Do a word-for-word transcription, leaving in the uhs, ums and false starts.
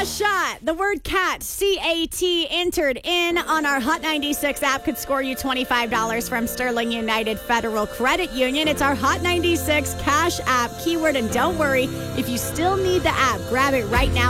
a shot. The word cat, C A T, entered in on our Hot ninety-six app could score you twenty-five dollars from Sterling United Federal Credit Union. It's our Hot ninety-six Cash App keyword. And don't worry, if you still need the app, grab it right now.